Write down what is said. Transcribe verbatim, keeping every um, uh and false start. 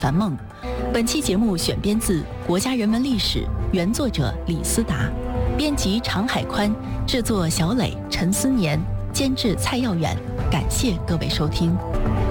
樊梦。本期节目选编自《国家人文历史》，原作者李思达，编辑常海宽，制作小磊、陈思年，监制蔡耀远。感谢各位收听。